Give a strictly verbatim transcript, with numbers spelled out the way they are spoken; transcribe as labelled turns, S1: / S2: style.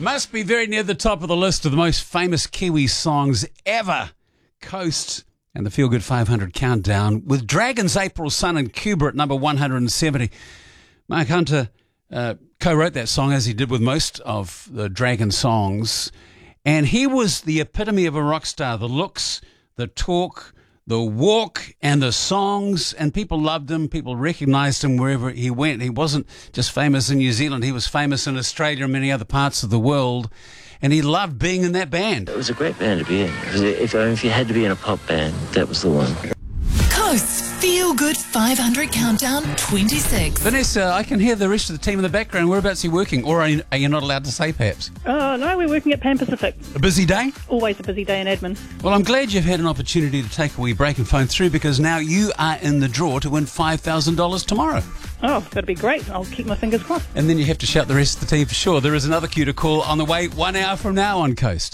S1: Must be very near the top of the list of the most famous Kiwi songs ever. Coast and the Feel Good five hundred Countdown with Dragons, April Sun and Cuba at number one hundred seventy. Mark Hunter uh, co-wrote that song, as he did with most of the Dragon songs, and he was the epitome of a rock star. The looks, the talk, the walk and the songs, and people loved him. People recognised him wherever he went. He wasn't just famous in New Zealand. He was famous in Australia and many other parts of the world, and he loved being in that band.
S2: It was a great band to be in. If, if you had to be in a pop band, that was the one.
S3: Coast's Feel Good five hundred Countdown twenty-six.
S1: Vanessa, I can hear the rest of the team in the background. Whereabouts are you working? Or are you, are you not allowed to say, perhaps?
S4: Oh, no, we're working at Pan Pacific.
S1: A busy day?
S4: Always a busy day in admin.
S1: Well, I'm glad you've had an opportunity to take a wee break and phone through, because now you are in the draw to win five thousand dollars tomorrow.
S4: Oh, that'd be great. I'll keep my fingers crossed.
S1: And then you have to shout the rest of the team for sure. There is another cue to call on the way one hour from now on Coast.